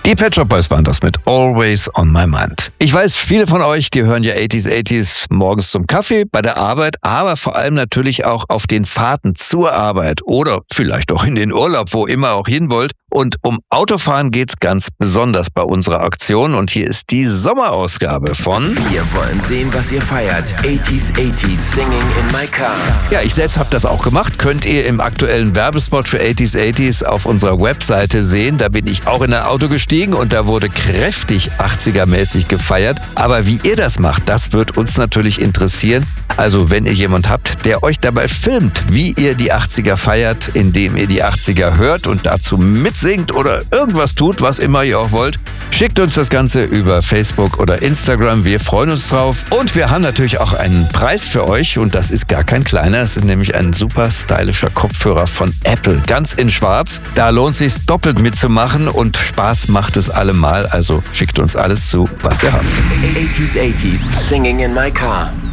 Die Pet Shop Boys waren das mit Always on My Mind. Ich weiß, viele von euch, die hören ja 80s morgens zum Kaffee, bei der Arbeit, aber vor allem natürlich auch auf den Fahrten zur Arbeit oder vielleicht auch in den Urlaub, wo immer auch hin wollt. Und um Autofahren geht's ganz besonders bei unserer Aktion. Und hier ist die Sommerausgabe von Wir wollen sehen, was ihr feiert. 80s, Singing in my car. Ja, ich selbst habe das auch gemacht. Könnt ihr im aktuellen Werbespot für 80s auf unserer Webseite sehen. Da bin ich auch in ein Auto gestiegen und da wurde kräftig 80er-mäßig gefeiert. Aber wie ihr das macht, das wird uns natürlich interessieren. Also wenn ihr jemand habt, der euch dabei filmt, wie ihr die 80er feiert, indem ihr die 80er hört und dazu mitsingt oder irgendwas tut, was immer ihr auch wollt, schickt uns das Ganze über Facebook oder Instagram. Wir freuen uns drauf. Und wir haben natürlich auch einen Preis für euch und das ist gar kein kleiner. Es ist nämlich ein super stylischer Kopfhörer von Apple, ganz in schwarz. Da lohnt es sich doppelt mitzumachen und Spaß macht es allemal. Also schickt uns alles zu, was ihr habt. 80s, Singing in my car.